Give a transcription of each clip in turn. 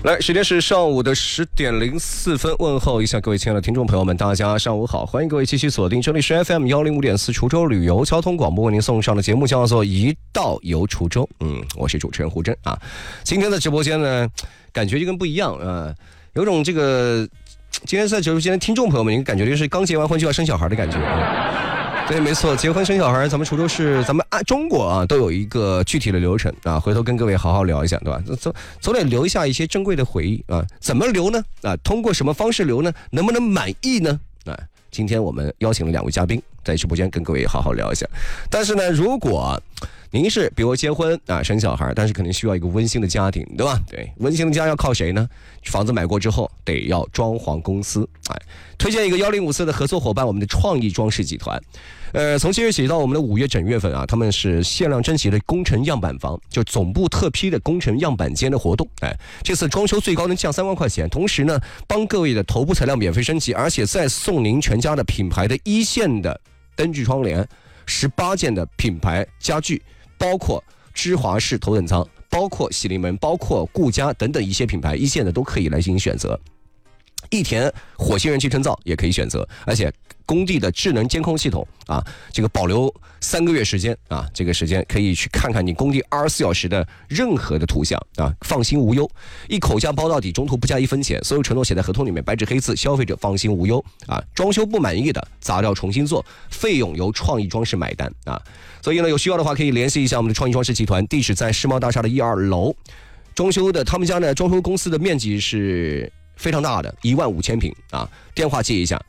来，时间是上午的10:04，问候一下各位亲爱的听众朋友们，大家上午好，欢迎各位继续锁定这里是 FM105.4滁州旅游交通广播为您送上的节目叫做一道游滁州。我是主持人胡真啊。今天的直播间呢，感觉就跟不一样啊，有种这个今天在直播间的听众朋友们，你感觉就是刚结完婚就要生小孩的感觉啊。对，没错，结婚生小孩，咱们滁州市，咱们中国啊，都有一个具体的流程啊，回头跟各位好好聊一下，对吧？总得留下一些珍贵的回忆啊。怎么留呢？啊，通过什么方式留呢？能不能满意呢？啊，今天我们邀请了2位嘉宾在直播间跟各位好好聊一下。但是呢，如果您是比如结婚啊生小孩，但是肯定需要一个温馨的家庭，对吧？对，温馨的家要靠谁呢？房子买过之后得要装潢公司，推荐一个1054的合作伙伴，我们的创意装饰集团。从7月起到我们的5月整月份啊，他们是限量征集的工程样板房，就总部特批的工程样板间的活动。这次装修最高能降3万块钱，同时呢，帮各位的头部材料免费升级，而且再送您全家的品牌的一线的灯具窗帘，18件的品牌家具。包括芝华士头等舱，包括喜临门，包括顾家等等一些品牌一线的都可以来进行选择。益田火星人气成造也可以选择，而且工地的智能监控系统啊，这个保留3个月时间啊，这个时间可以去看看你工地24小时的任何的图像啊，放心无忧，一口价包到底，中途不加1分钱，所有承诺写在合同里面，白纸黑字，消费者放心无忧啊。装修不满意的，杂料重新做，费用由创意装饰买单啊。所以呢，有需要的话可以联系一下我们的创意装饰集团，地址在世贸大厦的1、2楼。装修的他们家呢，装修公司的面积是非常大的，15000平啊！电话记一下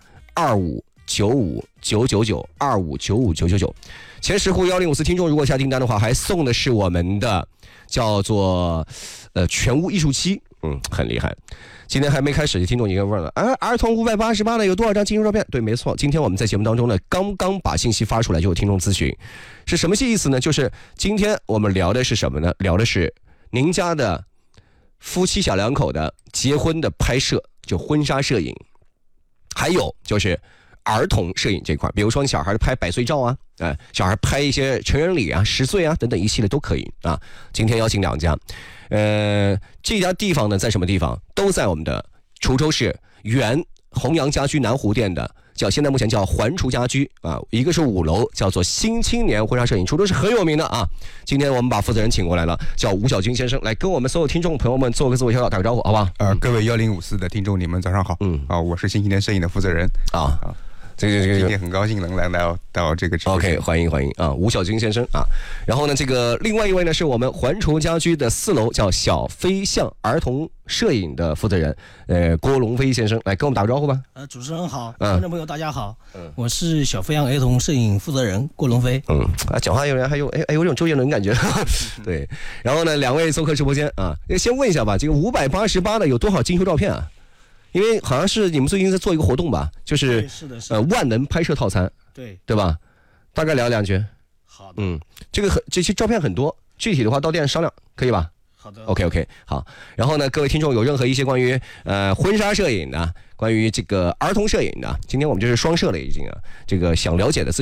，2595999，2595999。前10户1054听众如果下订单的话，还送的是我们的叫做全屋艺术漆，很厉害。今天还没开始，听众应该问了，儿童588的有多少张精修照片？对，没错，今天我们在节目当中呢，刚刚把信息发出来，就有听众咨询，是什么意思呢？就是今天我们聊的是什么呢？聊的是您家的夫妻小两口的结婚的拍摄，就婚纱摄影，还有就是儿童摄影这块，比如说你小孩拍100岁照啊，小孩拍一些成人礼啊、10岁啊等等一系列都可以啊。今天邀请2家，这家地方呢在什么地方？都在我们的滁州市原弘扬家居南湖店的。现在目前叫环滁家居啊，一个是5楼，叫做新青年婚纱摄影，滁州是很有名的啊。今天我们把负责人请过来了，叫吴小军先生，来跟我们所有听众朋友们做个自我介绍，打个招呼，好不好？ 各位1054的听众，你们早上好。我是新青年摄影的负责人啊。这个今天很高兴能来到这个直播间。 OK， 欢迎啊，吴小军先生啊。然后呢，这个另外一位呢是我们环滁家居的4楼叫小飞象儿童摄影的负责人，郭龙飞先生，来跟我们打个招呼吧。 主持人好，观众朋友大家好，我是小飞象儿童摄影负责人郭龙飞。 讲话有人还有有种周杰伦感觉。对，然后呢，2位做客直播间啊，先问一下吧，这个588的有多少精修照片啊？因为好像是你们最近在做一个活动吧，就是万能拍摄套餐，对吧？大概聊2句。 好的。 这些照片很多，具体的话到店商量，可以吧？ 好的。 OK， 好。然后呢，各位听众有任何一些关于婚纱摄影的，关于这个儿童摄影的，今天我们就是双摄了已经啊，这个想了解的